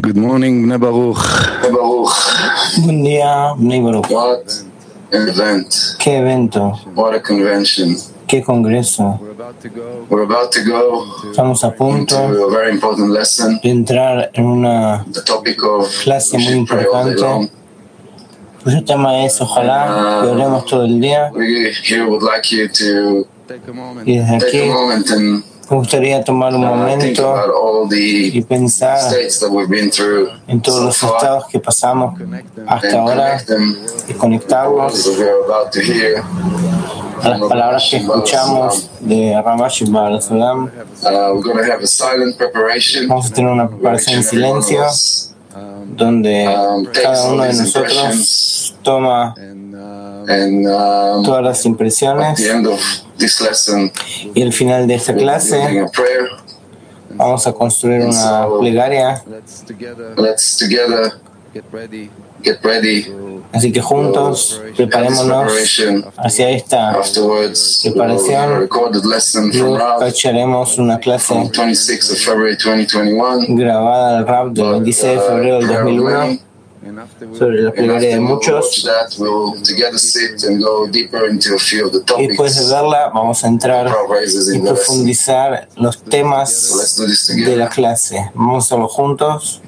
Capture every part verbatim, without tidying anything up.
Good morning, Bnei Baruch. Buen día, Bnei Baruch. What an event. Qué evento, What a convention. qué congreso. We're about to go We're about to go Estamos a punto into a very important lesson. de entrar en una The topic of clase we muy should pray all day long. importante. Cuyo tema es, ojalá, que oremos todo el día. We here would like you to take a moment. Y desde take aquí a moment and me gustaría tomar un uh, think momento about all y the pensar states that we've been through en todos so los far estados que pasamos Connect them. hasta and ahora connect them y conectarlos as we're about to hear. a las palabras que escuchamos de Ramash y Baal Salam. Uh, we're going to have a silent preparation. Vamos a tener una where each preparación en and every one of silencio us, Um, donde um, takes cada all uno de these nosotros impressions toma and um, and um, todas las at impresiones the end of this lesson, y al final de esta we'll be clase building a prayer. vamos a construir una plegaria. let's together Let's together get ready get ready. to Así que juntos Have this preparémonos preparation. hacia esta. Afterwards, we'll Preparación. have a recorded lesson from Luego Rav escucharemos una clase from twenty-sixth of February twenty twenty-one. grabada del rap del But, veintiséis de uh, febrero del prayer dos mil of uno many. and after we sobre la And plegaria de after we'll watch muchos. that, we'll together sit and go deeper into a few of the Y después de topics verla vamos a entrar Rav raises y in the lesson. profundizar los So temas let's do this de together. la clase. Vamos a hacerlo juntos.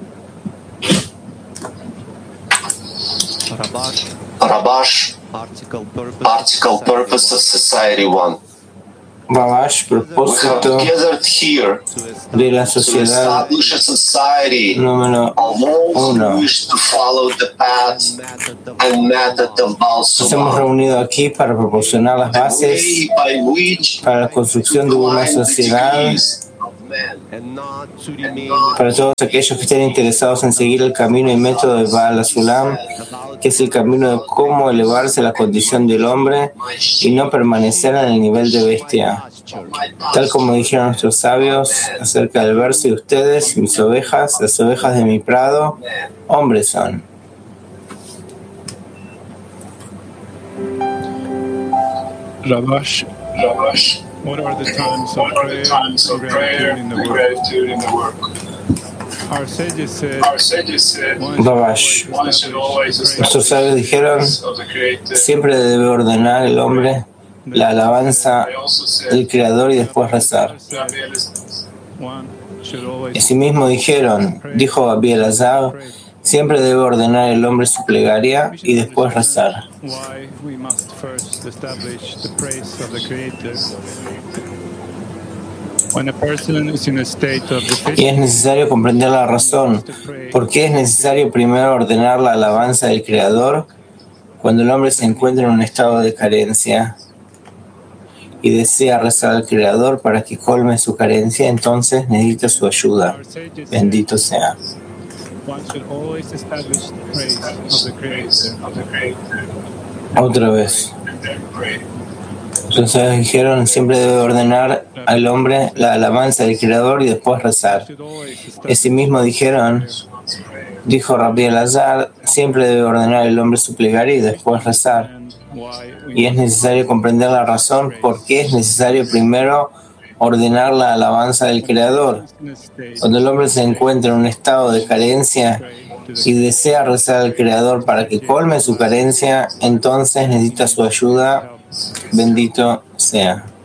Rabash, Rabash, Article Purpose, Article Purpose of Society one. Rabash, We have propósito gathered here de la to sociedad establish a society número of all uno. who wish to follow the path method of and method of Baal Nos hemos Sulam, reunido aquí para proporcionar las the bases way by which para la construcción de una climb the sociedad degrees of man. and not to remain para todos aquellos que estén interesados en seguir el camino y método de Baal Sulam, que es el camino de cómo elevarse a la condición del hombre y no permanecer en el nivel de bestia. Tal como dijeron nuestros sabios acerca del verso de ustedes, mis ovejas, las ovejas de mi prado, hombres son. Rabash, Rabash, what are the times of what are the prayer times of and prayer gratitude in the and world? gratitude in the work? Our sages said Our sages said one should Rabash. always one should always establish Nuestros sabios dijeron, of the Creator. siempre debe ordenar el hombre la alabanza They also said del Creador y después rezar. one should always Asimismo dijeron, dijo Abi Elazar, siempre debe ordenar el hombre su plegaria y después rezar. why we must first establish the praise of the Creator. When a person is in a state of Y es deficiency, necesario comprender la razón. ¿Por qué es necesario primero ordenar la alabanza del Creador cuando el hombre se encuentra en un estado de carencia y desea rezar al Creador para que colme su carencia? Entonces necesita su ayuda. our sages said Bendito sea. one should always establish the praise of the Creator. of the Creator. Otra vez. And then pray. Entonces dijeron, siempre debe ordenar al hombre la alabanza del Creador y después rezar. Should always establish Asimismo dijeron, dijo Rabbi Elazar, siempre debe ordenar el hombre su plegaria y después rezar. why we Y es necesario comprender la razón por qué es necesario primero ordenar la alabanza del Creador. in a state Cuando el hombre se encuentra en un estado de carencia y desea rezar al Creador para que colme su carencia, entonces necesita su ayuda. Bendito sea.